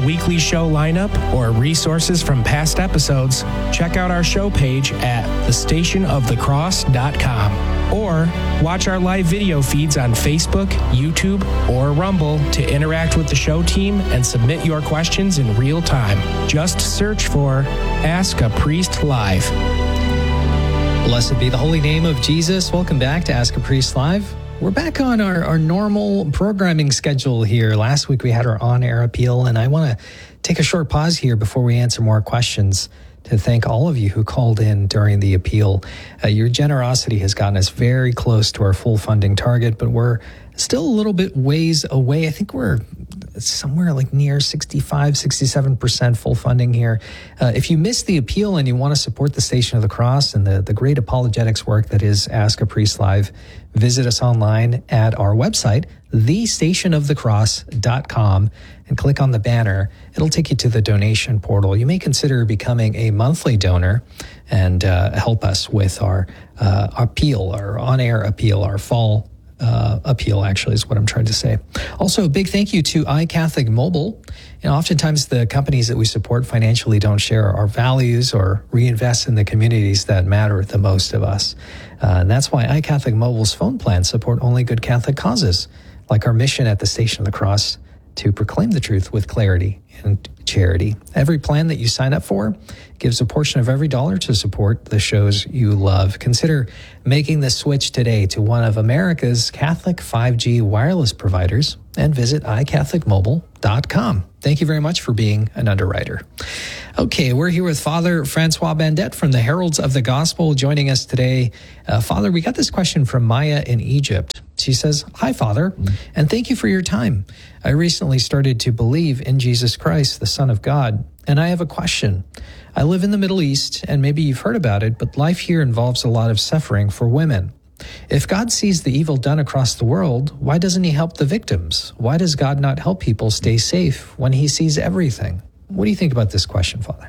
weekly show lineup or resources from past episodes, check out our show page at thestationofthecross.com or watch our live video feeds on Facebook, YouTube, or Rumble to interact with the show team and submit your questions in real time. Just search for Ask a Priest Live. Blessed be the holy name of Jesus. Welcome back to Ask a Priest Live. We're back on our normal programming schedule here. Last week we had our on-air appeal, and I want to take a short pause here before we answer more questions to thank all of you who called in during the appeal. Your generosity has gotten us very close to our full funding target, but we're still a little bit ways away. I think we're somewhere like near 65, 67% full funding here. If you missed the appeal and you want to support the Station of the Cross and the great apologetics work that is Ask a Priest Live, visit us online at our website, thestationofthecross.com, and click on the banner. It'll take you to the donation portal. You may consider becoming a monthly donor and help us with our appeal, our on-air appeal, our fall appeal, actually, is what I'm trying to say. Also, a big thank you to iCatholic Mobile. Oftentimes the companies that we support financially don't share our values or reinvest in the communities that matter the most to us. And that's why iCatholic Mobile's phone plans support only good Catholic causes, like our mission at the Station of the Cross to proclaim the truth with clarity and charity. Every plan that you sign up for gives a portion of every dollar to support the shows you love. Consider making the switch today to one of America's Catholic 5G wireless providers and visit iCatholicMobile.com. Thank you very much for being an underwriter. Okay, we're here with Father Francois Bandet from the Heralds of the Gospel joining us today. Father, we got this question from Maya in Egypt. She says, "Hi, Father, and thank you for your time. I recently started to believe in Jesus Christ, the Son of God, and I have a question. I live in the Middle East, and maybe you've heard about it, but life here involves a lot of suffering for women. If God sees the evil done across the world, why doesn't he help the victims? Why does God not help people stay safe when he sees everything?" What do you think about this question, Father?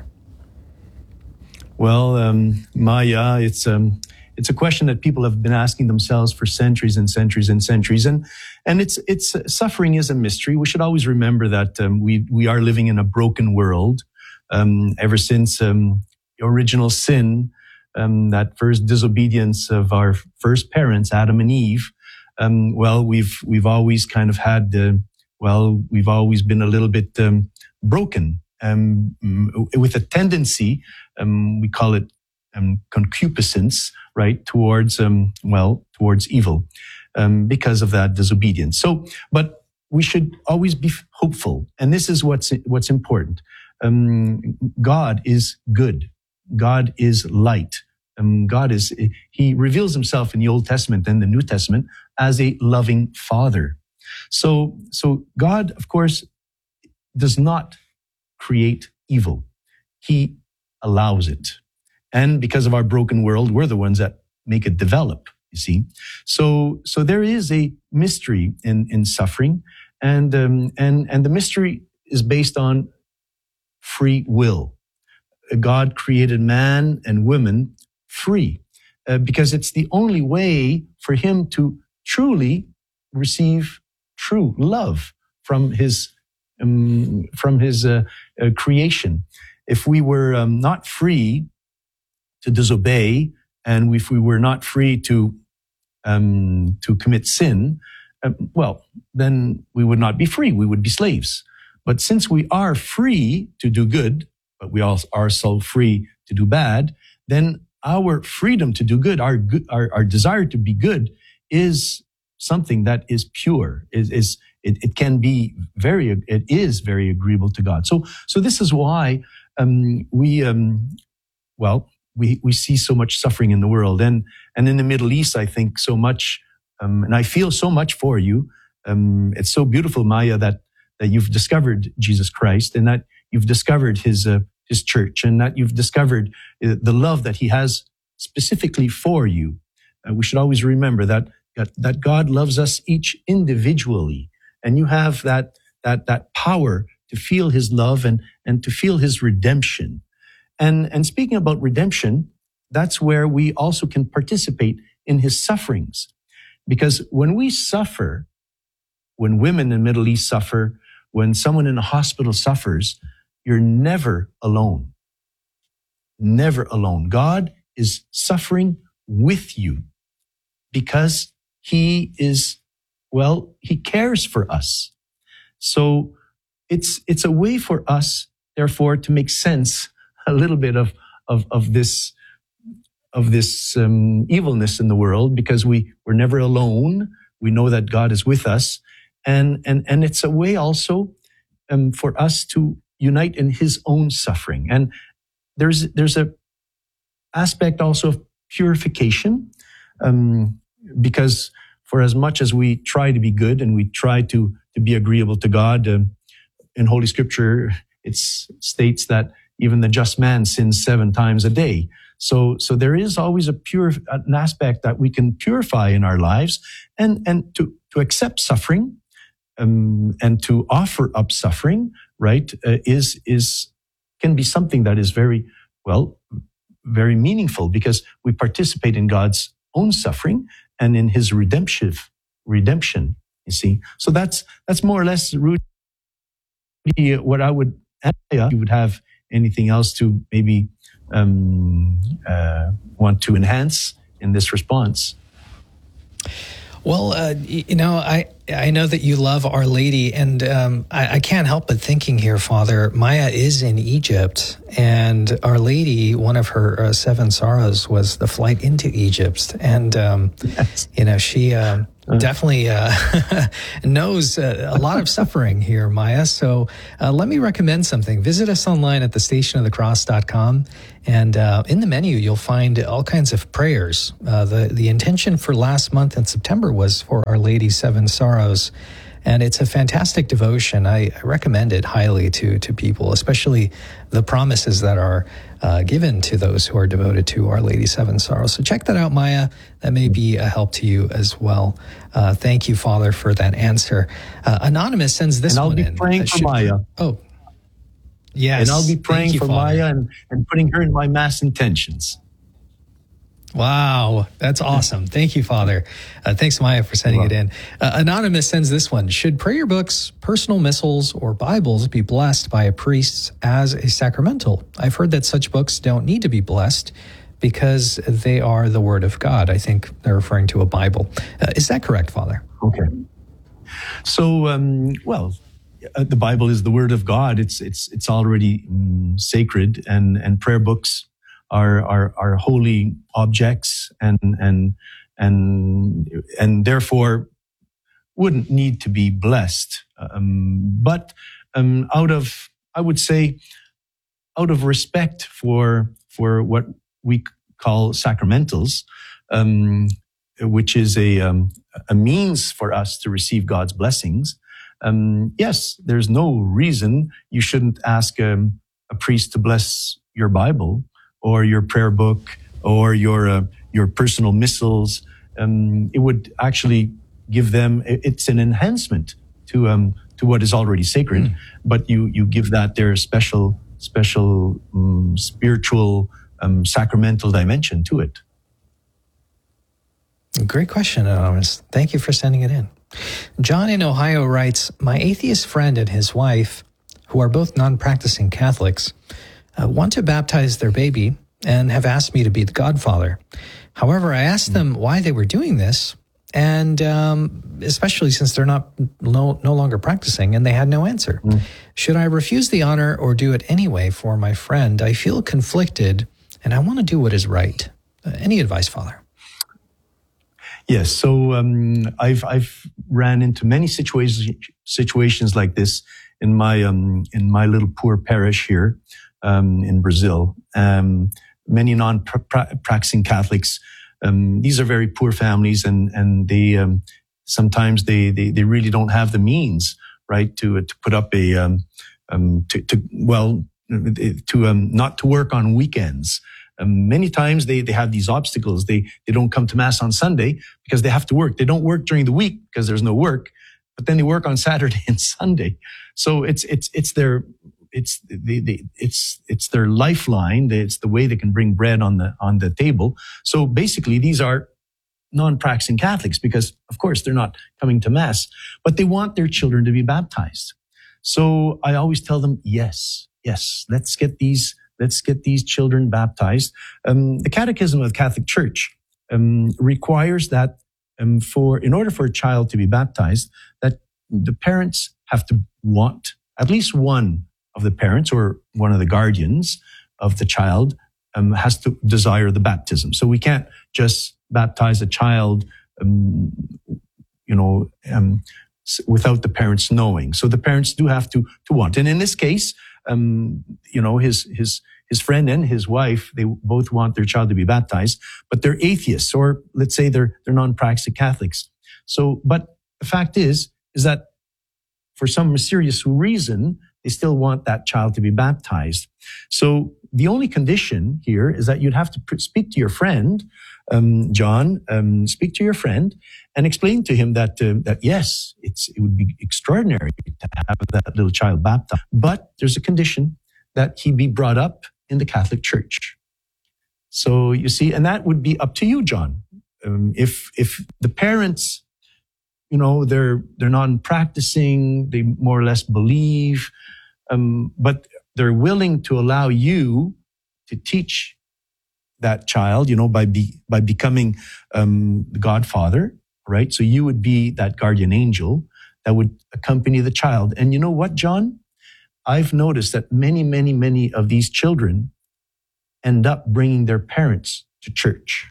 Well, Maya, it's a question that people have been asking themselves for centuries and centuries and centuries, and it's suffering is a mystery. We should always remember that we are living in a broken world. Ever since original sin, that first disobedience of our first parents, Adam and Eve. We've always kind of had we've always been a little bit broken. With a tendency, we call it concupiscence, right, towards evil, because of that disobedience. But we should always be hopeful, and this is what's important. God is good. God is light. He reveals himself in the Old Testament and the New Testament as a loving Father. So God, of course, does not create evil. He allows it. And because of our broken world, we're the ones that make it develop, you see. So there is a mystery in suffering, and the mystery is based on free will. God created man and woman free, because it's the only way for him to truly receive true love from his creation. If we were not free to disobey, and if we were not free to commit sin, then we would not be free. We would be slaves. But since we are free to do good, but we also are so free to do bad, then our freedom to do good, our desire to be good, is something that is pure. It is very agreeable to God. So this is why we see so much suffering in the world, and in the Middle East, I think so much, and I feel so much for you. It's so beautiful, Maya, that you've discovered Jesus Christ, and that you've discovered his church, and that you've discovered the love that he has specifically for you. We should always remember that God loves us each individually, and you have that power to feel his love and to feel his redemption. And speaking about redemption, that's where we also can participate in his sufferings. Because when we suffer, when women in the Middle East suffer, when someone in a hospital suffers, you're never alone. Never alone. God is suffering with you because he cares for us. So it's a way for us, therefore, to make sense a little bit of this evilness in the world, because we're never alone. We know that God is with us, and it's a way also for us to unite in his own suffering. And there's a aspect also of purification, because for as much as we try to be good and we try to be agreeable to God, in Holy Scripture it states that even the just man sins 7 times a day. So there is always an aspect that we can purify in our lives, and to accept suffering, and to offer up suffering, right, can be something that is very meaningful, because we participate in God's own suffering and in his redemption, you see. So that's more or less, Rudy, what I would add. You would have anything else to maybe want to enhance in this response? Well, I know that you love Our Lady, and I can't help but thinking here, Father, Maya is in Egypt, and Our Lady, one of her 7 sorrows was the flight into Egypt, and Yes. She definitely knows a lot of suffering here, Maya. So let me recommend something. Visit us online at thestationofthecross.com, and in the menu you'll find all kinds of prayers. The intention for last month in September was for Our Lady's 7 Sorrows, and it's a fantastic devotion. I recommend it highly to people, especially the promises that are given to those who are devoted to Our Lady's 7 Sorrows. So check that out, Maya. That may be a help to you as well. Thank you, Father, for that answer. Anonymous sends this one in. And I'll be praying for Maya. Oh, yes. And I'll be praying for Maya and putting her in my mass intentions. Wow, that's awesome. Thank you, Father. Thanks, Maya, for sending it in. Anonymous sends this one. Should prayer books, personal missals, or Bibles be blessed by a priest as a sacramental? I've heard that such books don't need to be blessed because they are the Word of God. I think they're referring to a Bible. Is that correct, Father? Okay. So, the Bible is the Word of God. It's already sacred, and prayer books are holy objects, and therefore wouldn't need to be blessed. But out of respect for what we call sacramentals, which is a means for us to receive God's blessings. Yes, there's no reason you shouldn't ask a priest to bless your Bible or your prayer book or your personal missals. It would actually give them, it's an enhancement to what is already sacred, but you give that their special spiritual, sacramental dimension to it. Great question, Anonymous. Thank you for sending it in. John in Ohio writes, my atheist friend and his wife, who are both non-practicing Catholics, want to baptize their baby and have asked me to be the godfather. However, I asked them why they were doing this, and especially since they're no longer practicing, and they had no answer. Should I refuse the honor or do it anyway for my friend? I feel conflicted, and I want to do what is right. Any advice, Father? Yes. So I've ran into many situations like this in my little poor parish here in Brazil. Many non-practicing Catholics. These are very poor families, and they sometimes they really don't have the means, right, to put up a not to work on weekends. Many times they have these obstacles. They don't come to Mass on Sunday because they have to work. They don't work during the week because there's no work, but then they work on Saturday and Sunday. So it's their lifeline. It's the way they can bring bread on the table. So basically, these are non-practicing Catholics because, of course, they're not coming to Mass, but they want their children to be baptized. So I always tell them, yes, let's get these children baptized. The Catechism of the Catholic Church requires that in order for a child to be baptized, that the parents have to want, at least one of the parents or one of the guardians of the child has to desire the baptism. So we can't just baptize a child, without the parents knowing. So the parents do have to want. And in this case, his friend and his wife, they both want their child to be baptized, but they're atheists, or let's say they're non-practicing Catholics. So, but the fact is that for some mysterious reason, they still want that child to be baptized. So the only condition here is that you'd have to speak to your friend, John, speak to your friend and explain to him that yes, it would be extraordinary to have that little child baptized, but there's a condition that he be brought up in the Catholic Church. So you see, and that would be up to you, John. If the parents, they're non-practicing, they more or less believe, but they're willing to allow you to teach that child, by becoming the godfather, right? So you would be that guardian angel that would accompany the child. And you know what, John? I've noticed that many of these children end up bringing their parents to church.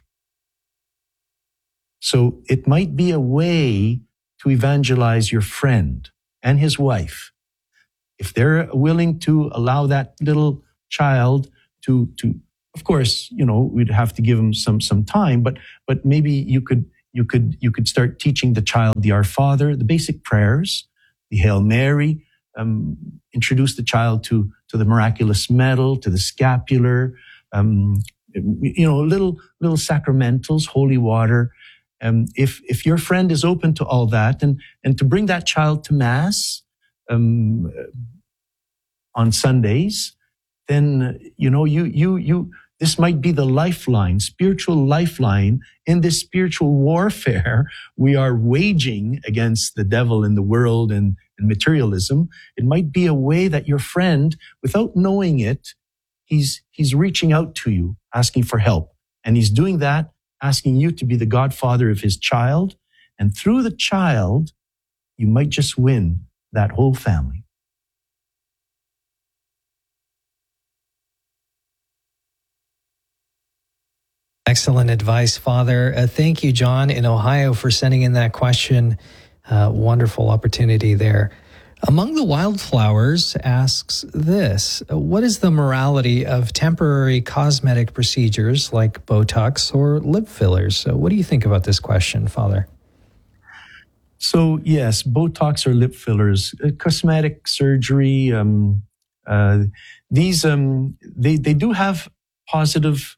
So it might be a way to evangelize your friend and his wife. If they're willing to allow that little child to of course, we'd have to give them some time, but maybe you could start teaching the child the Our Father, the basic prayers, the Hail Mary, introduce the child to the miraculous medal, to the scapular, little sacramentals, holy water. If your friend is open to all that and to bring that child to Mass on Sundays, then this might be the lifeline, spiritual lifeline in this spiritual warfare we are waging against the devil and the world and materialism. It might be a way that your friend, without knowing it, he's reaching out to you, asking for help. And he's doing that, asking you to be the godfather of his child. And through the child, you might just win that whole family. Excellent advice, Father. Thank you, John, in Ohio, for sending in that question. Wonderful opportunity there. Among the Wildflowers asks this: what is the morality of temporary cosmetic procedures like Botox or lip fillers? What do you think about this question, Father? So yes, Botox or lip fillers, cosmetic surgery. These they do have positive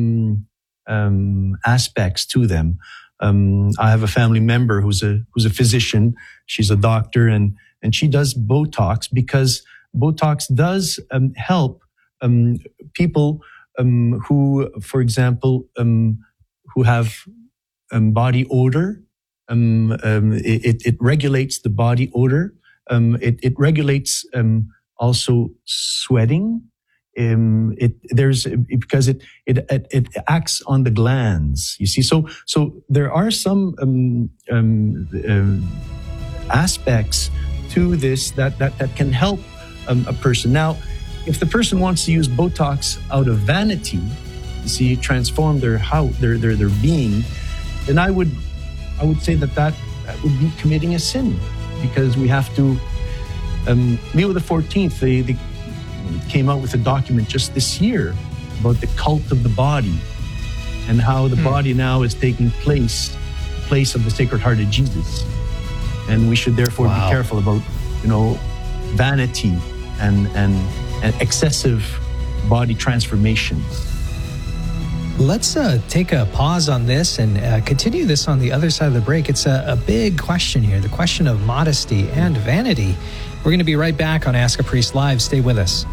aspects to them. I have a family member who's a physician. She's a doctor, and she does Botox because Botox does help people who, for example, who have body odor. It regulates the body odor. It regulates also sweating. Because it acts on the glands. You see, so there are some aspects to this that can help a person. Now, if the person wants to use Botox out of vanity, you see, transform their being, then I would say that would be committing a sin, because we have to. Leo the 14th, they came out with a document just this year about the cult of the body and how the body now is taking place of the Sacred Heart of Jesus. And we should therefore be careful about, vanity and excessive body transformations. Let's take a pause on this and continue this on the other side of the break. It's a big question here, the question of modesty and vanity. We're going to be right back on Ask a Priest Live. Stay with us.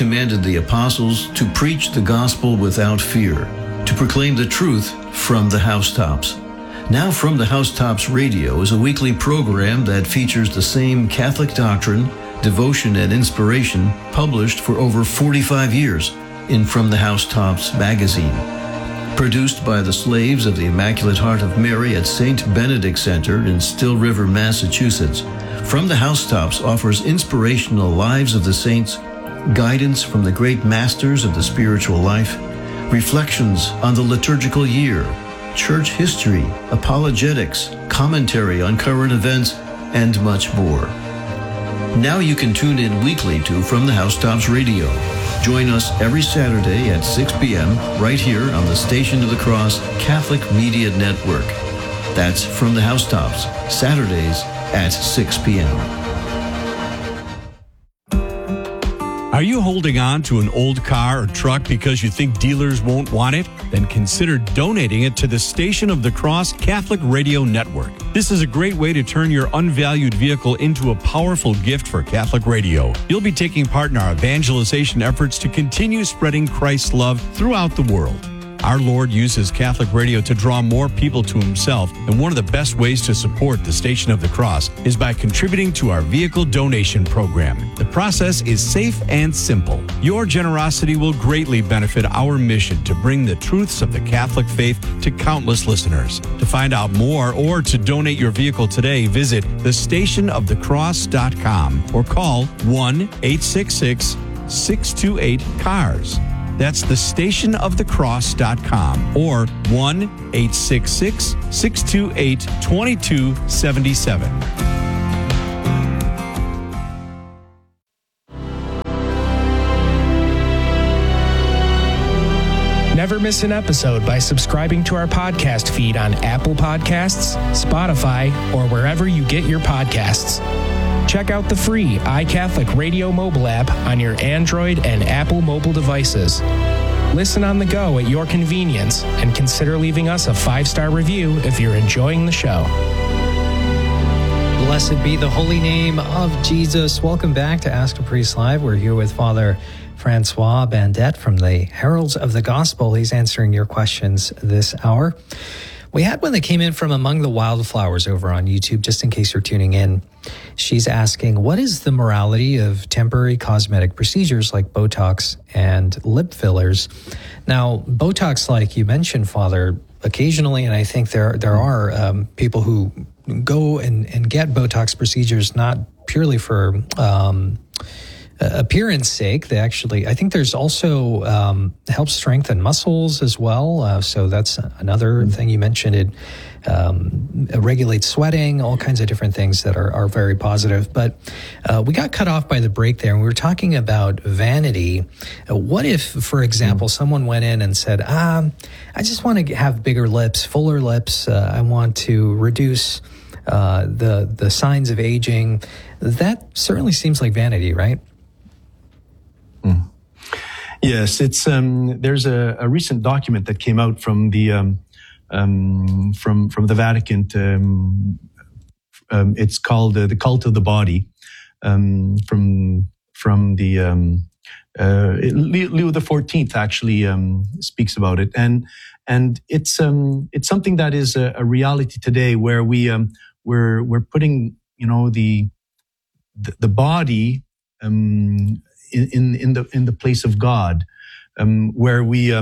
commanded the apostles to preach the gospel without fear, to proclaim the truth from the housetops. Now From the Housetops Radio is a weekly program that features the same Catholic doctrine, devotion, and inspiration published for over 45 years in From the Housetops magazine. Produced by the slaves of the Immaculate Heart of Mary at St. Benedict Center in Still River, Massachusetts, From the Housetops offers inspirational lives of the saints, guidance from the great masters of the spiritual life, reflections on the liturgical year, church history, apologetics, commentary on current events, and much more. Now you can tune in weekly to From the Housetops Radio. Join us every Saturday at 6 p.m. right here on the Station of the Cross Catholic Media Network. That's From the Housetops, Saturdays at 6 p.m. Are you holding on to an old car or truck because you think dealers won't want it? Then consider donating it to the Station of the Cross Catholic Radio Network. This is a great way to turn your unvalued vehicle into a powerful gift for Catholic radio. You'll be taking part in our evangelization efforts to continue spreading Christ's love throughout the world. Our Lord uses Catholic radio to draw more people to himself, and one of the best ways to support the Station of the Cross is by contributing to our vehicle donation program. The process is safe and simple. Your generosity will greatly benefit our mission to bring the truths of the Catholic faith to countless listeners. To find out more or to donate your vehicle today, visit thestationofthecross.com or call 1-866-628-CARS. That's thestationofthecross.com or 1-866-628-2277. Never miss an episode by subscribing to our podcast feed on Apple Podcasts, Spotify, or wherever you get your podcasts. Check out the free iCatholic Radio mobile app on your Android and Apple mobile devices. Listen on the go at your convenience and consider leaving us a 5-star review if you're enjoying the show. Blessed be the holy name of Jesus. Welcome back to Ask a Priest Live. We're here with Father Francois Bandette from the Heralds of the Gospel. He's answering your questions this hour. We had one that came in from Among the Wildflowers over on YouTube, just in case you're tuning in. She's asking, what is the morality of temporary cosmetic procedures like Botox and lip fillers? Now, Botox, like you mentioned, Father, occasionally, and I think there are people who go and get Botox procedures not purely for appearance sake. They actually, I think there's also helps strengthen muscles as well. So that's another thing you mentioned. It regulates sweating, all kinds of different things that are very positive. But we got cut off by the break there, and we were talking about vanity. What if, for example, someone went in and said, I just want to have bigger lips, fuller lips. I want to reduce the signs of aging. That certainly seems like vanity, right? Yes, it's there's a recent document that came out from the from the Vatican. It's called the Cult of the Body. From the Leo XIV actually speaks about it, and it's something that is a reality today, where we're putting the body in the place of God, where we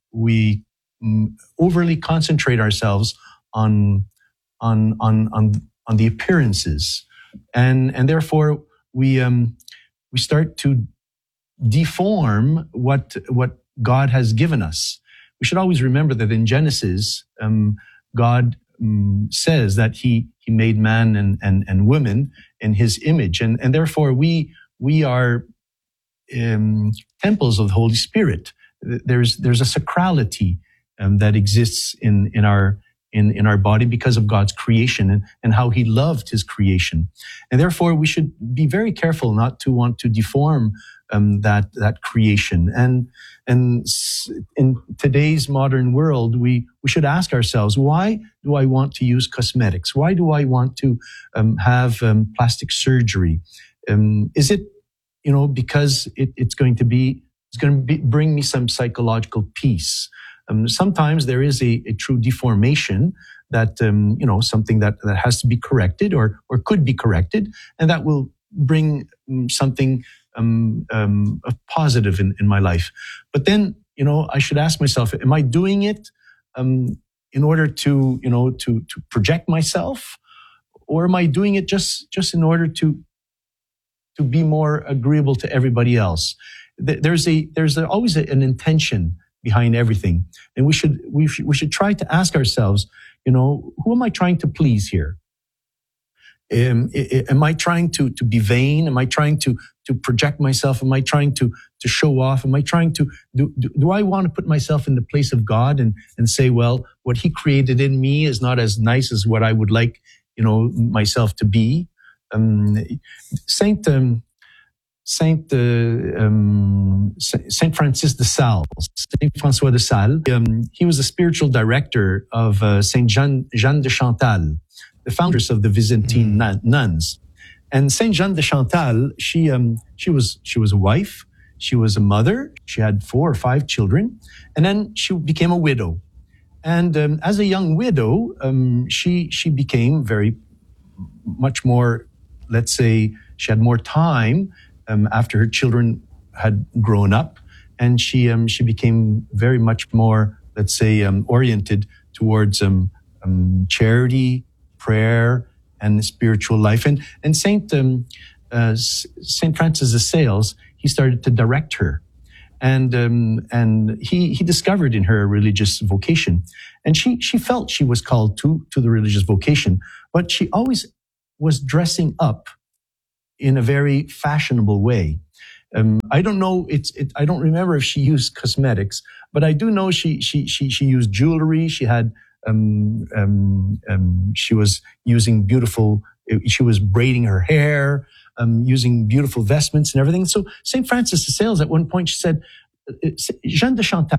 overly concentrate ourselves on the appearances, and therefore we start to deform what God has given us. We should always remember that in Genesis, God says that He made man and woman in His image, and therefore we are temples of the Holy Spirit. There's a sacrality that exists in our body because of God's creation and how He loved His creation, and therefore we should be very careful not to want to deform that creation. And in today's modern world, we should ask ourselves, why do I want to use cosmetics? Why do I want to have plastic surgery? Is it because it's going to bring me some psychological peace. Sometimes there is a true deformation that, something that has to be corrected or could be corrected, and that will bring something positive in my life. But then, I should ask myself, am I doing it in order to project myself, or am I doing it just in order to be more agreeable to everybody else? There's always an intention behind everything, and we should try to ask ourselves, who am I trying to please here? Am I trying to be vain? Am I trying to project myself? Am I trying to show off? Am I trying to do I want to put myself in the place of God and say, well, what He created in me is not as nice as what I would like, myself to be? Saint Francis de Sales, Saint François de Sales, he was the spiritual director of Saint Jeanne de Chantal, the founders of the Byzantine nuns. And Saint Jeanne de Chantal, she was a wife, she was a mother, she had 4 or 5 children, and then she became a widow. And as a young widow, she became very much more, let's say, she had more time after her children had grown up, and she became very much more, let's say, oriented towards charity, prayer, and the spiritual life. And Saint Francis de Sales, he started to direct her, and he discovered in her a religious vocation, and she felt she was called to the religious vocation, but she always was dressing up in a very fashionable way. I don't know. I don't remember if she used cosmetics, but I do know she used jewelry. She had. She was using beautiful. She was braiding her hair, using beautiful vestments and everything. So Saint Francis de Sales, at one point, she said, "Jeanne de Chantal,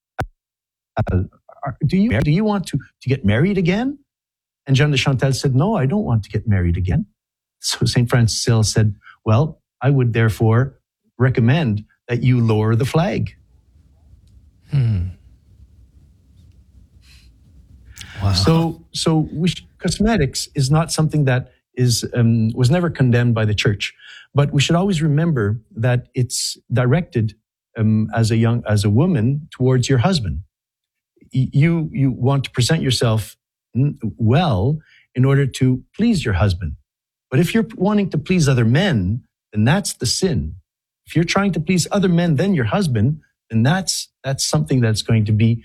do you want to get married again?" And Jeanne de Chantal said, "No, I don't want to get married again." So Saint Francis de Sales said, "Well, I would therefore recommend that you lower the flag." Wow. So cosmetics is not something that was never condemned by the church, but we should always remember that it's directed as a woman towards your husband. You want to present yourself well in order to please your husband. But if you're wanting to please other men, then that's the sin. If you're trying to please other men than your husband, then that's something that's going to be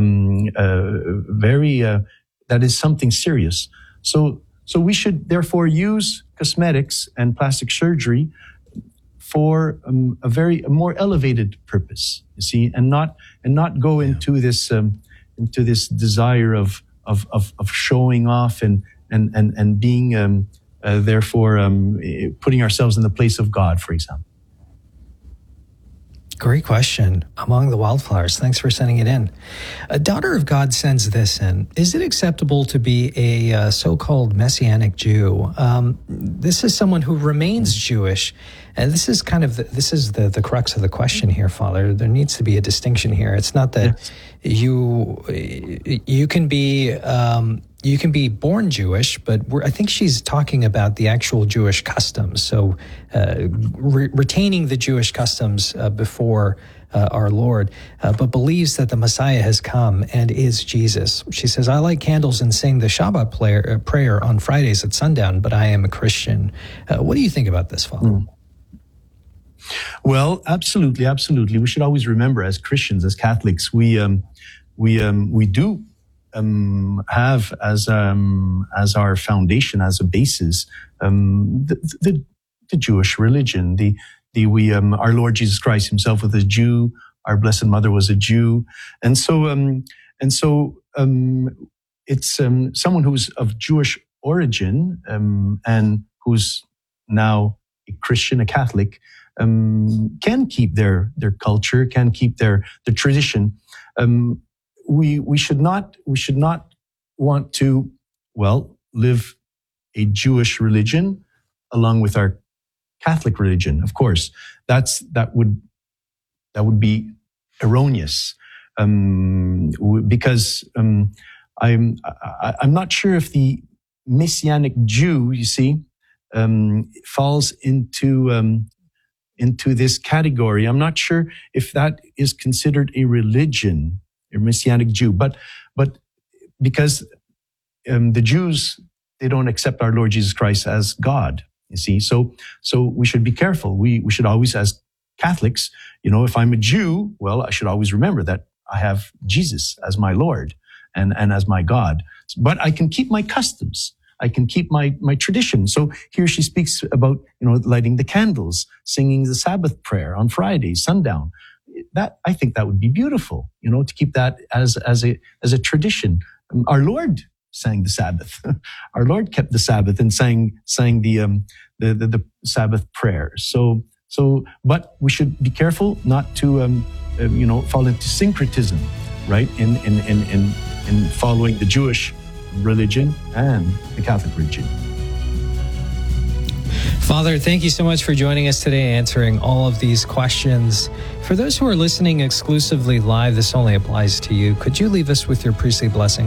that is something serious. So we should therefore use cosmetics and plastic surgery for a more elevated purpose, you see, and not go into this desire of showing off and being therefore putting ourselves in the place of God, for example. Great question. Among the Wildflowers. Thanks for sending it in. A Daughter of God sends this in. Is it acceptable to be a so-called Messianic Jew? This is someone who remains Jewish. And this is the crux of the question here, Father. There needs to be a distinction here. It's not that you can be born Jewish, but I think she's talking about the actual Jewish customs. So retaining the Jewish customs before our Lord, but believes that the Messiah has come and is Jesus. She says, "I light candles and sing the Shabbat prayer on Fridays at sundown, but I am a Christian." What do you think about this, Father? Well, absolutely. We should always remember, as Christians, as Catholics, we do have as our foundation, as a basis, the Jewish religion. Our Lord Jesus Christ Himself was a Jew. Our Blessed Mother was a Jew, and so it's someone who's of Jewish origin and who's now a Christian, a Catholic, can keep their culture, can keep their tradition. We should not want to live a Jewish religion along with our Catholic religion. Of course, that would be erroneous, because I'm not sure if the Messianic Jew, you see, falls into this category. I'm not sure if that is considered a religion, a Messianic Jew, but because the Jews, they don't accept our Lord Jesus Christ as God, you see. So we should be careful. We should always, as Catholics, if I'm a Jew, well, I should always remember that I have Jesus as my Lord and as my God. But I can keep my customs. I can keep my tradition. So here she speaks about, lighting the candles, singing the Sabbath prayer on Fridays, sundown. That, I think that would be beautiful, to keep that as a tradition. Our Lord sang the Sabbath. Our Lord kept the Sabbath and sang the Sabbath prayers. So, but we should be careful not to, fall into syncretism, right? In following the Jewish religion and the Catholic religion. Father, thank you so much for joining us today, answering all of these questions. For those who are listening exclusively live, this only applies to you. Could you leave us with your priestly blessing?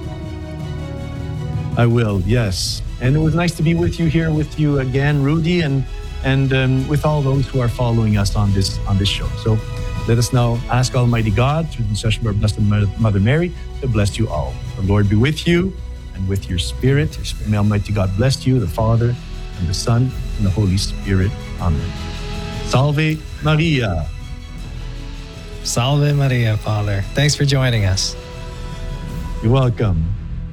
I will, yes. And it was nice to be with you again, Rudy, and with all those who are following us on this show. So let us now ask Almighty God, through the intercession of our Blessed Mother Mary, to bless you all. The Lord be with you and with your spirit. May Almighty God bless you, the Father, and the Son, and the Holy Spirit. Amen. Salve Maria. Salve Maria, Father. Thanks for joining us. You're welcome.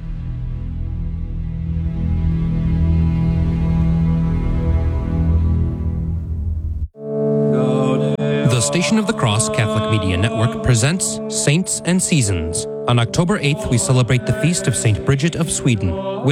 The Station of the Cross Catholic Media Network presents Saints and Seasons. On October 8th, we celebrate the feast of St. Bridget of Sweden,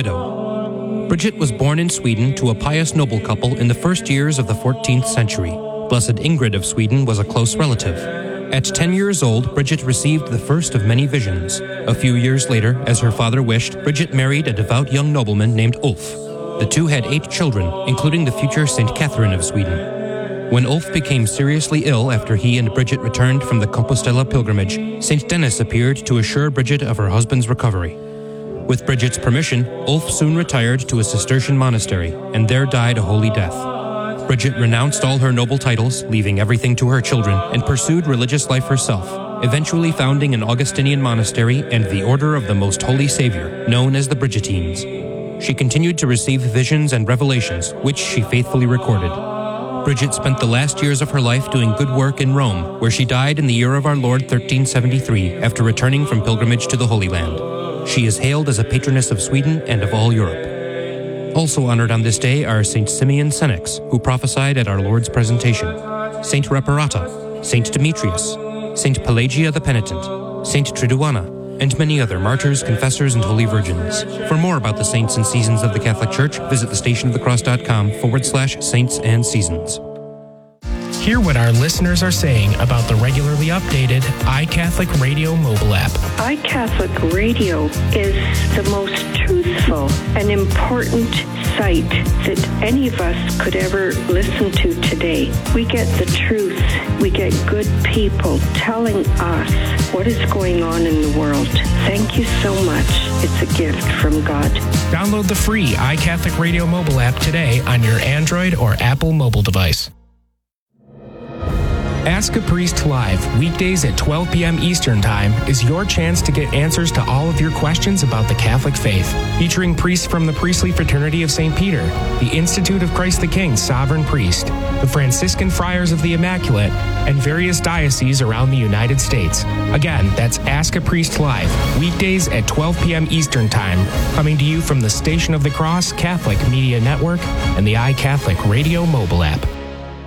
widow. Bridget was born in Sweden to a pious noble couple in the first years of the 14th century. Blessed Ingrid of Sweden was a close relative. At 10 years old, Bridget received the first of many visions. A few years later, as her father wished, Bridget married a devout young nobleman named Ulf. The two had 8 children, including the future St. Catherine of Sweden. When Ulf became seriously ill after he and Bridget returned from the Compostela pilgrimage, St. Denis appeared to assure Bridget of her husband's recovery. With Bridget's permission, Ulf soon retired to a Cistercian monastery and there died a holy death. Bridget renounced all her noble titles, leaving everything to her children, and pursued religious life herself, eventually founding an Augustinian monastery and the Order of the Most Holy Savior, known as the Bridgetines. She continued to receive visions and revelations, which she faithfully recorded. Bridget spent the last years of her life doing good work in Rome, where she died in the year of our Lord 1373 after returning from pilgrimage to the Holy Land. She is hailed as a patroness of Sweden and of all Europe. Also honored on this day are St. Simeon Senex, who prophesied at our Lord's presentation, St. Reparata, St. Demetrius, St. Pelagia the Penitent, St. Triduana, and many other martyrs, confessors, and holy virgins. For more about the saints and seasons of the Catholic Church, visit thestationofthecross.com/saints and seasons. Hear what our listeners are saying about the regularly updated iCatholic Radio mobile app. iCatholic Radio is the most truthful and important site that any of us could ever listen to today. We get the truth. We get good people telling us what is going on in the world. Thank you so much. It's a gift from God. Download the free iCatholic Radio mobile app today on your Android or Apple mobile device. Ask a Priest Live, weekdays at 12 p.m. Eastern Time, is your chance to get answers to all of your questions about the Catholic faith. Featuring priests from the Priestly Fraternity of St. Peter, the Institute of Christ the King Sovereign Priest, the Franciscan Friars of the Immaculate, and various dioceses around the United States. Again, that's Ask a Priest Live, weekdays at 12 p.m. Eastern Time, coming to you from the Station of the Cross Catholic Media Network and the iCatholic Radio mobile app.